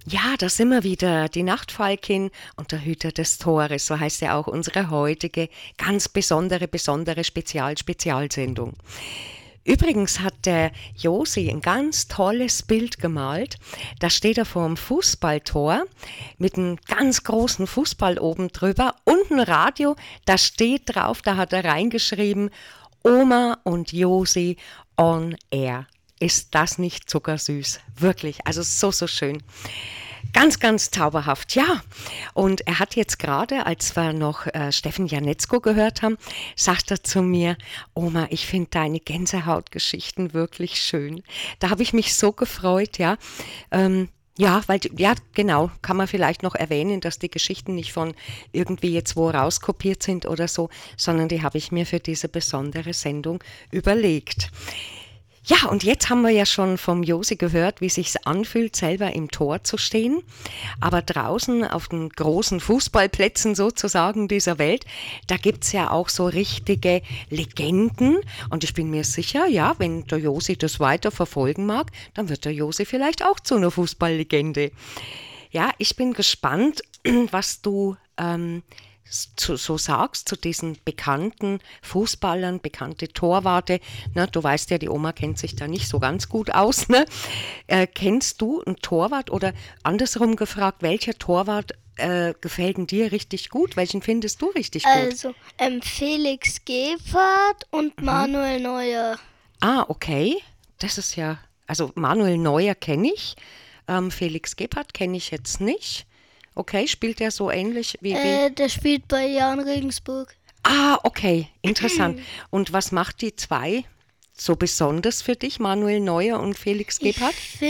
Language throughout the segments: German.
Ja, da sind wir wieder, die Nachtfalkin und der Hüter des Tores, so heißt ja auch unsere heutige ganz besondere Spezialsendung. Übrigens hat der Josi ein ganz tolles Bild gemalt. Da steht er vor dem Fußballtor mit einem ganz großen Fußball oben drüber und ein Radio, da steht drauf, da hat er reingeschrieben, Oma und Josi on air. Ist das nicht zuckersüß? Wirklich, also so schön. Ganz zauberhaft, ja. Und er hat jetzt gerade, als wir noch Steffen Janetzko gehört haben, sagt er zu mir, Oma, ich finde deine Gänsehautgeschichten wirklich schön. Da habe ich mich so gefreut, ja. Ja, ja, genau, kann man vielleicht noch erwähnen, dass die Geschichten nicht von irgendwie jetzt wo rauskopiert sind oder so, sondern die habe ich mir für diese besondere Sendung überlegt. Ja, und jetzt haben wir ja schon vom Josi gehört, wie sich's anfühlt, selber im Tor zu stehen. Aber draußen auf den großen Fußballplätzen sozusagen dieser Welt, da gibt's ja auch so richtige Legenden. Und ich bin mir sicher, ja, wenn der Josi das weiter verfolgen mag, dann wird der Josi vielleicht auch zu einer Fußballlegende. Ja, ich bin gespannt, was du so sagst zu diesen bekannten Fußballern, bekannte Torwarte. Ne, du weißt ja, die Oma kennt sich da nicht so ganz gut aus. Ne? Kennst du einen Torwart oder andersrum gefragt, welcher Torwart gefällt denn dir richtig gut? Welchen findest du richtig gut? Also Felix Gebhardt und Manuel Neuer. Ah, okay. Das ist ja, also Manuel Neuer kenne ich. Felix Gebhardt kenne ich jetzt nicht. Okay, spielt der so ähnlich wie... Der spielt bei Jan Regensburg. Ah, okay, interessant. Und was macht die zwei so besonders für dich, Manuel Neuer und Felix Gebhardt?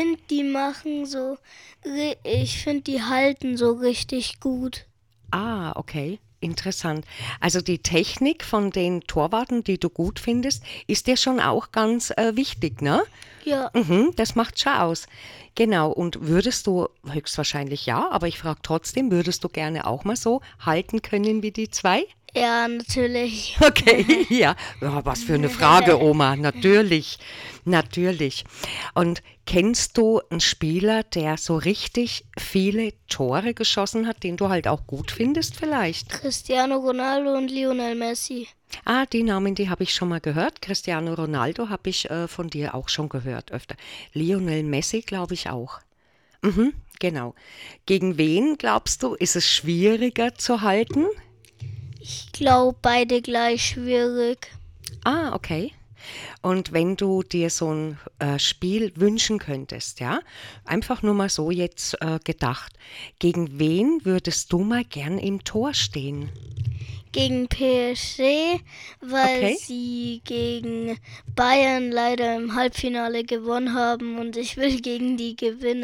Ich finde, die halten so richtig gut. Ah, okay, interessant. Also die Technik von den Torwarten, die du gut findest, ist dir schon auch ganz wichtig, ne? Ja. Das macht schon aus. Genau, und würdest du, höchstwahrscheinlich ja, aber ich frage trotzdem, würdest du gerne auch mal so halten können wie die zwei? Ja, natürlich. Okay, ja. Ja, was für eine Frage, Oma. Natürlich. Und kennst du einen Spieler, der so richtig viele Tore geschossen hat, den du halt auch gut findest vielleicht? Cristiano Ronaldo und Lionel Messi. Ah, die Namen, die habe ich schon mal gehört. Cristiano Ronaldo habe ich von dir auch schon gehört öfter. Lionel Messi glaube ich auch. Genau. Gegen wen, glaubst du, ist es schwieriger zu halten? Ich glaube, beide gleich schwierig. Ah, okay. Und wenn du dir so ein Spiel wünschen könntest, ja, einfach nur mal so jetzt gedacht, gegen wen würdest du mal gern im Tor stehen? Gegen PSG, weil Okay. sie gegen Bayern leider im Halbfinale gewonnen haben und ich will gegen die gewinnen.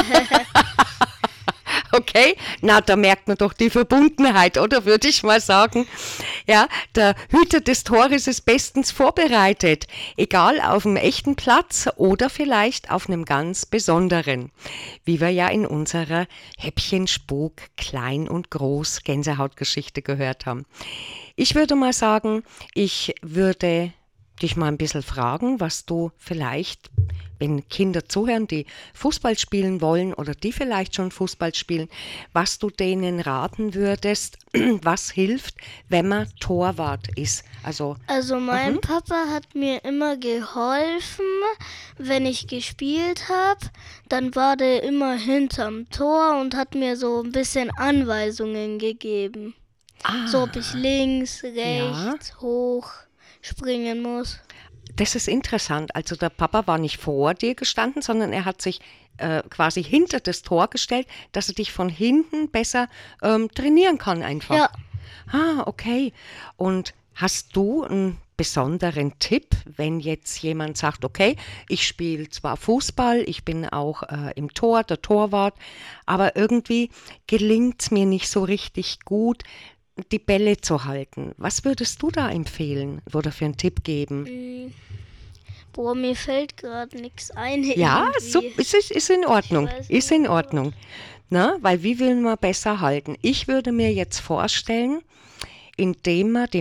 Okay, na, da merkt man doch die Verbundenheit, oder würde ich mal sagen. Ja, der Hüter des Tores ist bestens vorbereitet, egal auf einem echten Platz oder vielleicht auf einem ganz besonderen, wie wir ja in unserer Häppchenspuk Klein und Groß Gänsehautgeschichte gehört haben. Ich würde mal sagen, ich würde dich mal ein bisschen fragen, was du vielleicht, wenn Kinder zuhören, die Fußball spielen wollen oder die vielleicht schon Fußball spielen, was du denen raten würdest, was hilft, wenn man Torwart ist. Also Mein Papa hat mir immer geholfen, wenn ich gespielt habe. Dann war der immer hinterm Tor und hat mir so ein bisschen Anweisungen gegeben. So ob ich links, rechts, hoch springen muss. das ist interessant. Also der Papa war nicht vor dir gestanden, sondern er hat sich quasi hinter das Tor gestellt, dass er dich von hinten besser trainieren kann einfach. Ja. Ah, okay. Und hast du einen besonderen Tipp, wenn jetzt jemand sagt, okay, ich spiele zwar Fußball, ich bin auch im Tor, der Torwart, aber irgendwie gelingt es mir nicht so richtig gut, die Bälle zu halten. Was würdest du da empfehlen oder für einen Tipp geben? Boah, mir fällt gerade nichts ein. Ja, irgendwie. ist in Ordnung. Ich weiß Ist nicht. in Ordnung. Na, weil wie will man besser halten? Ich würde mir jetzt vorstellen, indem man